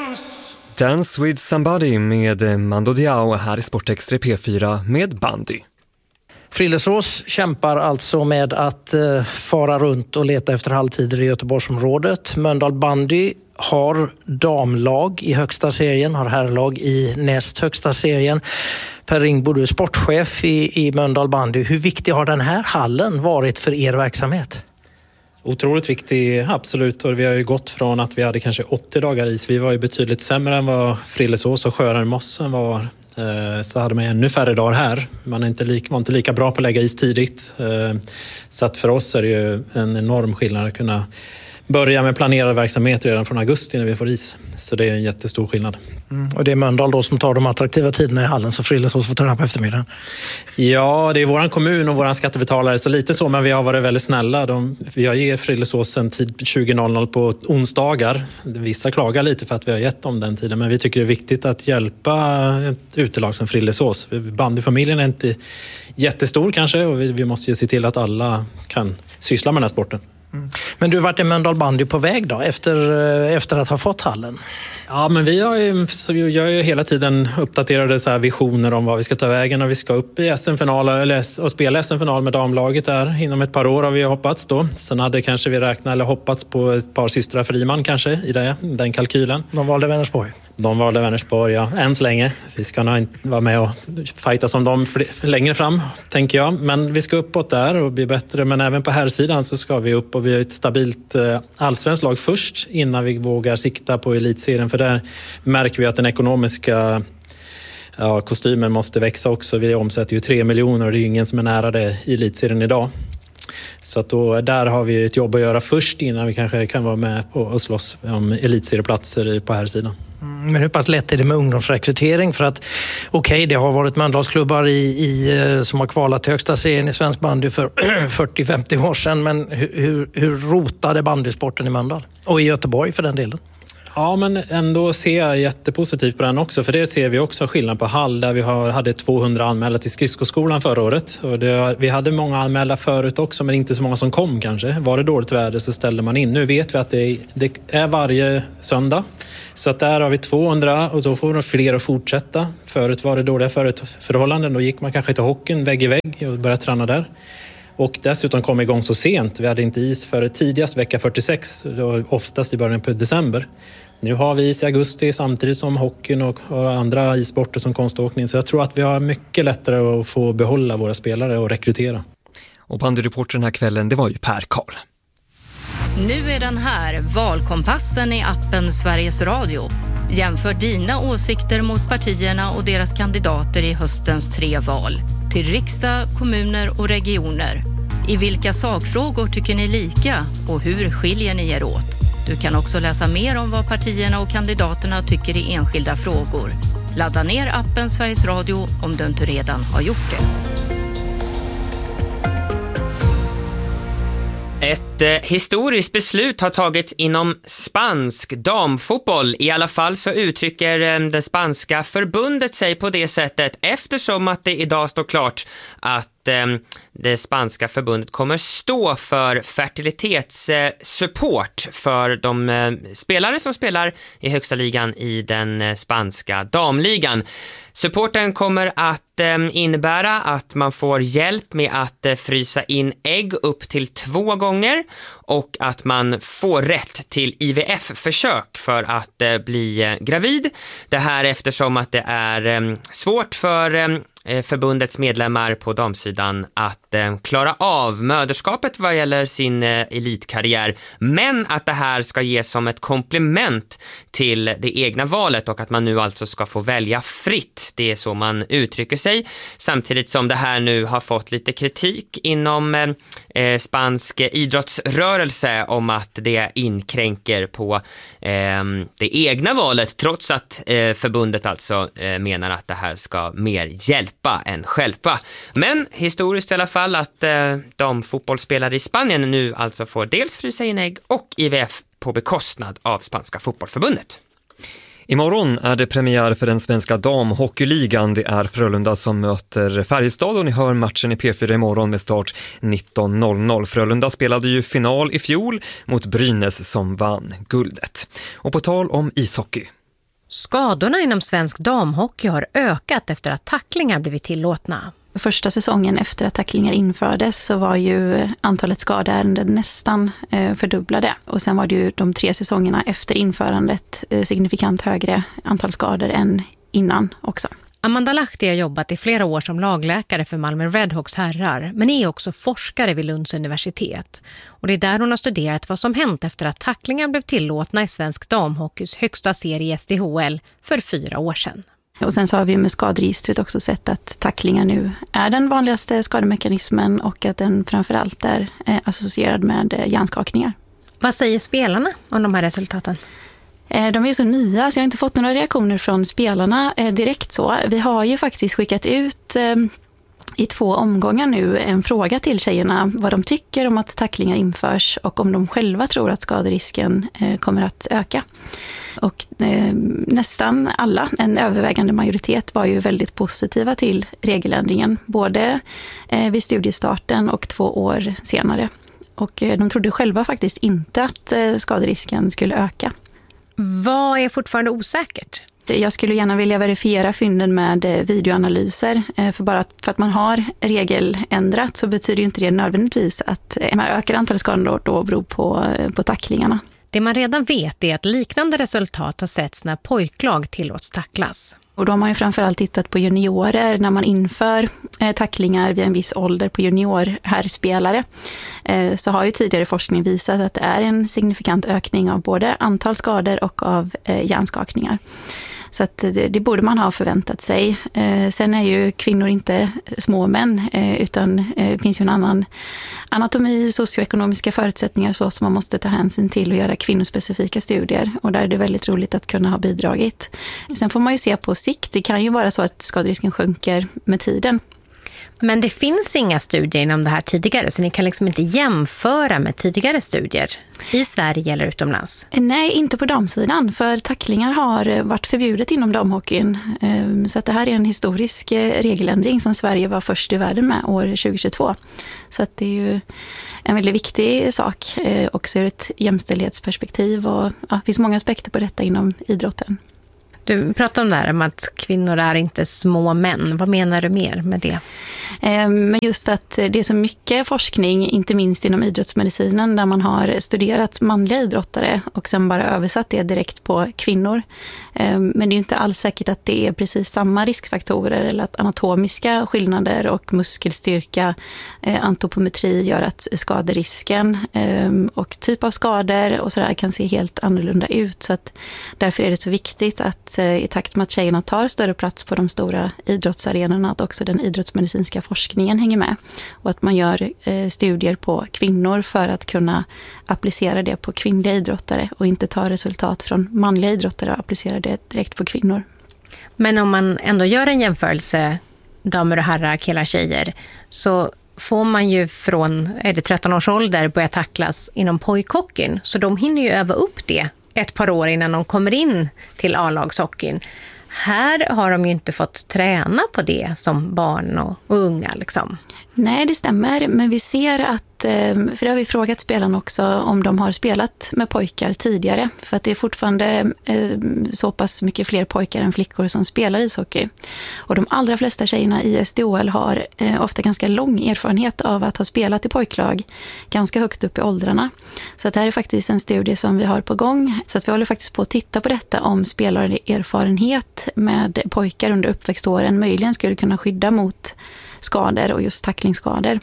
Dance with somebody med Mando Diao här i Sportextra P4 med bandy. Frillesås kämpar alltså med att fara runt och leta efter halvtider i Göteborgsområdet. Mölndal bandy har damlag i högsta serien, har herrlag i näst högsta serien. Per Ringbo, du är sportchef i Mölndal bandy. Hur viktig har den här hallen varit för er verksamhet? Otroligt viktig, absolut. Och vi har ju gått från att vi hade kanske 80 dagar is. Vi var ju betydligt sämre än vad Frillesås och Sjöaren Mossen var. Så hade man ännu färre dagar här. Man var inte lika bra på att lägga is tidigt. Så att för oss är det ju en enorm skillnad att kunna börja med planerad verksamhet redan från augusti när vi får is. Så det är en jättestor skillnad. Och det är Mölndal då som tar de attraktiva tiderna i hallen, så Frillesås får ta den på eftermiddagen. Ja, det är våran kommun och våran skattebetalare, så lite så, men vi har varit väldigt snälla. Vi har gett Frillesås en tid 20.00 på onsdagar. Vissa klagar lite för att vi har gett dem den tiden, men vi tycker det är viktigt att hjälpa ett utelag som Frillesås. Bandyfamiljen är inte jättestor kanske, och vi måste ju se till att alla kan syssla med den här sporten. Men du har varit i Mölndal bandy på väg då, efter att ha fått hallen? Ja, men vi gör ju hela tiden uppdaterade så här visioner om vad vi ska ta vägen när vi ska upp i SM-final och spela SM-final med damlaget där. Inom ett par år har vi hoppats då. Sen hade kanske vi räknat eller hoppats på ett par systrar Friman kanske i den kalkylen. De valde Vänersborg? De valde Vänersborg, ja. Än så länge. Vi ska nog vara med och fighta som dem längre fram, tänker jag. Men vi ska uppåt där och bli bättre. Men även på här sidan så ska vi upp, och vi har ett stabilt allsvenskt lag först innan vi vågar sikta på elitserien. För där märker vi att den ekonomiska kostymen måste växa också. Vi omsätter ju 3 miljoner och det är ingen som är nära det i elitserien idag. Så att där har vi ett jobb att göra först innan vi kanske kan vara med och slåss om elitserieplatser på här sidan. Men hur pass lätt är det med ungdomsrekrytering? För att det har varit Mölndalsklubbar som har kvalat till högsta serien i svensk bandy för 40-50 år sedan. Men hur rotade bandysporten i Mölndal? Och i Göteborg för den delen? Ja, men ändå ser jag jättepositivt på den också. För det ser vi också skillnad på Hall, där vi hade 200 anmälda till skridskoskolan förra året. Och vi hade många anmälda förut också, men inte så många som kom kanske. Var det dåligt väder så ställde man in. Nu vet vi att det är varje söndag. Så att där har vi 200 och så får de fler att fortsätta. Förut var det dåliga förhållanden. Då gick man kanske till hockeyn vägg i vägg och började träna där. Och dessutom kom igång så sent. Vi hade inte is för tidigast vecka 46, oftast i början på december. Nu har vi is i augusti samtidigt som hockeyn och andra issporter som konståkning. Så jag tror att vi har mycket lättare att få behålla våra spelare och rekrytera. Och bandyreportern den här kvällen, det var ju Per Karl. Nu är den här, valkompassen i appen Sveriges Radio. Jämför dina åsikter mot partierna och deras kandidater i höstens 3 val. Till riksdag, kommuner och regioner. I vilka sakfrågor tycker ni lika och hur skiljer ni er åt? Du kan också läsa mer om vad partierna och kandidaterna tycker i enskilda frågor. Ladda ner appen Sveriges Radio om du inte redan har gjort det. Ett historiskt beslut har tagits inom spansk damfotboll. I alla fall så uttrycker det spanska förbundet sig på det sättet, eftersom att det idag står klart att det spanska förbundet kommer stå för fertilitetssupport för de spelare som spelar i högsta ligan i den spanska damligan. Supporten kommer att innebära att man får hjälp med att frysa in ägg upp till 2 gånger och att man får rätt till IVF-försök för att bli gravid. Det här eftersom att det är svårt för förbundets medlemmar på damsidan att klara av möderskapet vad gäller sin elitkarriär, men att det här ska ges som ett komplement till det egna valet och att man nu alltså ska få välja fritt. Det är så man uttrycker sig, samtidigt som det här nu har fått lite kritik inom spansk idrottsrörelse om att det inkränker på det egna valet, trots att förbundet alltså menar att det här ska mer hjälpa än stjälpa. Men historiskt i alla fall att de fotbollsspelare i Spanien nu alltså får dels frysa in ägg och IVF på bekostnad av spanska fotbollförbundet. Imorgon är det premiär för den svenska damhockeyligan. Det är Frölunda som möter Färjestad och ni hör matchen i P4 imorgon med start 19.00. Frölunda spelade ju final i fjol mot Brynäs som vann guldet. Och på tal om ishockey. Skadorna inom svensk damhockey har ökat efter att tacklingar blivit tillåtna. Första säsongen efter att tacklingar infördes så var ju antalet skadeärenden nästan fördubblade. Och sen var det ju de 3 säsongerna efter införandet signifikant högre antal skador än innan också. Amanda Lahti har jobbat i flera år som lagläkare för Malmö Redhawks herrar, men är också forskare vid Lunds universitet. Och det är där hon har studerat vad som hänt efter att tacklingar blev tillåtna i svensk damhockeys högsta serie SDHL för 4 år sedan. Och sen så har vi med skaderegistret också sett att tacklingar nu är den vanligaste skademekanismen och att den framförallt är associerad med hjärnskakningar. Vad säger spelarna om de här resultaten? De är så nya så jag har inte fått några reaktioner från spelarna direkt så. Vi har ju faktiskt skickat ut i 2 omgångar nu en fråga till tjejerna vad de tycker om att tacklingar införs och om de själva tror att skaderisken kommer att öka. Och nästan alla, en övervägande majoritet, var ju väldigt positiva till regeländringen. Både vid studiestarten och 2 år senare. Och de trodde själva faktiskt inte att skaderisken skulle öka. Vad är fortfarande osäkert? Jag skulle gärna vilja verifiera fynden med videoanalyser. För att man har regeländrat så betyder ju inte det nödvändigtvis att man ökar antalet skador då beror på tacklingarna. Det man redan vet är att liknande resultat har setts när pojklag tillåts tacklas. Och då har man ju framförallt tittat på juniorer när man inför tacklingar vid en viss ålder på juniorherrspelare. Så har ju tidigare forskning visat att det är en signifikant ökning av både antal skador och av hjärnskakningar. Så att det borde man ha förväntat sig. Sen är ju kvinnor inte små män utan det finns ju en annan anatomi, socioekonomiska förutsättningar så som man måste ta hänsyn till och göra kvinnospecifika studier. Och där är det väldigt roligt att kunna ha bidragit. Sen får man ju se på sikt. Det kan ju vara så att skaderisken sjunker med tiden. Men det finns inga studier inom det här tidigare så ni kan liksom inte jämföra med tidigare studier i Sverige eller utomlands? Nej, inte på damsidan för tacklingar har varit förbjudet inom damhockeyn. Så att det här är en historisk regeländring som Sverige var först i världen med år 2022. Så att det är ju en väldigt viktig sak också ur ett jämställdhetsperspektiv och det finns många aspekter på detta inom idrotten. Du pratar om det här om att kvinnor är inte små män. Vad menar du mer med det? Men just att det är så mycket forskning, inte minst inom idrottsmedicinen, där man har studerat manliga idrottare och sen bara översatt det direkt på kvinnor. Men det är inte alls säkert att det är precis samma riskfaktorer eller att anatomiska skillnader och muskelstyrka, antropometri gör att skaderisken och typ av skador och sådär kan se helt annorlunda ut. Så att därför är det så viktigt att i takt med att tjejerna tar större plats på de stora idrottsarenorna att också den idrottsmedicinska forskningen hänger med och att man gör studier på kvinnor för att kunna applicera det på kvinnliga idrottare och inte ta resultat från manliga idrottare och applicera det direkt på kvinnor. Men om man ändå gör en jämförelse damer och herrar, killar, tjejer så får man ju från 13 års ålder börja tacklas inom pojkhockeyn så de hinner ju öva upp det ett par år innan de kommer in till A-lagshockeyn. Här har de ju inte fått träna på det som barn och unga liksom. Nej, det stämmer. Men vi ser att, för det har vi frågat spelarna också om de har spelat med pojkar tidigare. För att det är fortfarande så pass mycket fler pojkar än flickor som spelar ishockey. Och de allra flesta tjejerna i SDHL har ofta ganska lång erfarenhet av att ha spelat i pojklag ganska högt upp i åldrarna. Så att det här är faktiskt en studie som vi har på gång. Så att vi håller faktiskt på att titta på detta om spelarerfarenhet med pojkar under uppväxtåren möjligen skulle kunna skydda mot skador och just tacklingsskador.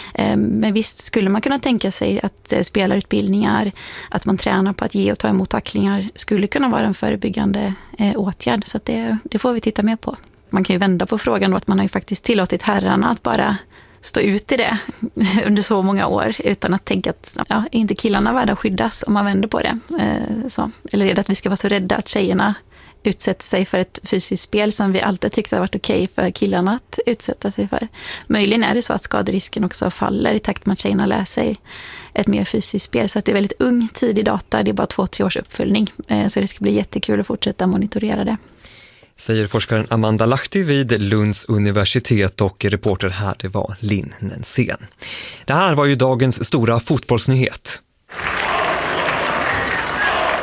Men visst skulle man kunna tänka sig att spelarutbildningar, att man tränar på att ge och ta emot tacklingar skulle kunna vara en förebyggande åtgärd. Så att det får vi titta mer på. Man kan ju vända på frågan då att man har ju faktiskt tillåtit herrarna att bara stå ut i det under så många år utan att tänka att är inte killarna värda att skyddas om man vänder på det. Eller är det att vi ska vara så rädda att tjejerna utsätter sig för ett fysiskt spel som vi alltid tyckte har varit okej för killarna att utsätta sig för. Möjligen är det så att skaderisken också faller i takt med att tjejerna lär sig ett mer fysiskt spel. Så att det är väldigt ung tidig data, det är bara 2-3 års uppföljning. Så det ska bli jättekul att fortsätta monitorera det. Säger forskaren Amanda Lahti vid Lunds universitet och reporter här det var Linn Nensén. Det här var ju dagens stora fotbollsnyhet.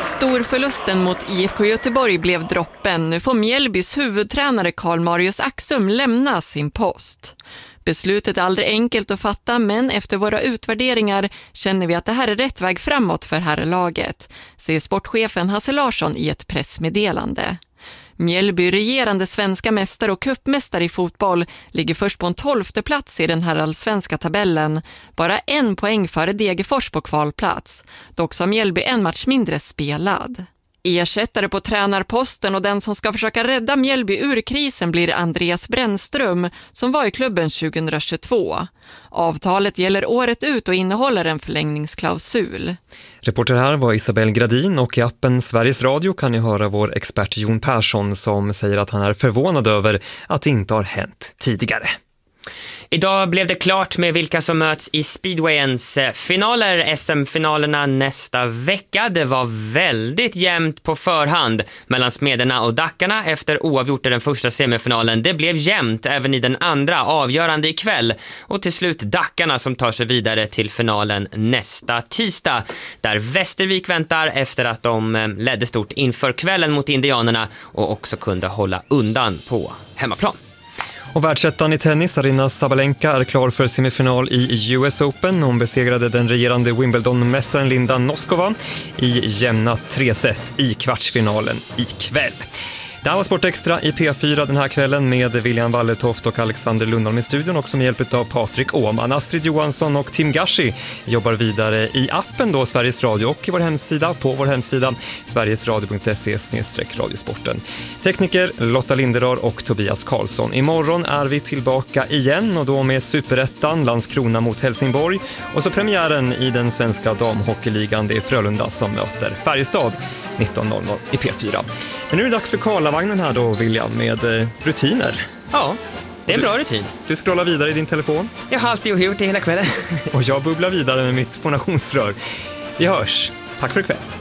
Storförlusten mot IFK Göteborg blev droppen. Nu får Mjällbys huvudtränare Karl Marius Axum lämna sin post. Beslutet är aldrig enkelt att fatta, men efter våra utvärderingar känner vi att det här är rätt väg framåt för herrlaget, säger sportchefen Hasse Larsson i ett pressmeddelande. Mjällby, regerande svenska mästare och cupmästare i fotboll, ligger först på en 12:e plats i den här allsvenska tabellen. Bara 1 poäng före Degerfors på kvalplats. Dock har Mjällby en match mindre spelad. Ersättare på tränarposten och den som ska försöka rädda Mjällby ur krisen blir Andreas Brännström som var i klubben 2022. Avtalet gäller året ut och innehåller en förlängningsklausul. Reporter här var Isabel Gradin och i appen Sveriges Radio kan ni höra vår expert Jon Persson som säger att han är förvånad över att det inte har hänt tidigare. Idag blev det klart med vilka som möts i speedwayens finaler, SM-finalerna nästa vecka. Det var väldigt jämnt på förhand mellan Smederna och Dackarna efter oavgjort i den första semifinalen. Det blev jämnt även i den andra, avgörande ikväll. Och till slut Dackarna som tar sig vidare till finalen nästa tisdag. Där Västervik väntar efter att de ledde stort inför kvällen mot Indianerna och också kunde hålla undan på hemmaplan. Och världsettan i tennis, Aryna Sabalenka, är klar för semifinal i US Open. Hon besegrade den regerande Wimbledon-mästaren Linda Noskova i jämna 3-set i kvartsfinalen ikväll. Det här var Sportextra i P4 den här kvällen med William Walletoft och Alexander Lundholm i studion och med hjälp av Patrik Åhman, Astrid Johansson och Tim Gashi jobbar vidare i appen då Sveriges Radio och i vår hemsida, på vår hemsida sverigesradio.se/radiosporten. Tekniker Lotta Linderör och Tobias Karlsson. Imorgon är vi tillbaka igen och då med Superettan, Landskrona mot Helsingborg och så premiären i den svenska damhockeyligan. Det är Frölunda som möter Färjestad 19.00 i P4. Men nu är det dags för Karlavagnen här då, William, med rutiner. Ja, det är en bra rutin. Du scrollar vidare i din telefon. Jag har alltid gjort det hela kvällen. Och jag bubblar vidare med mitt fonationsrör. Vi hörs. Tack för ikväll.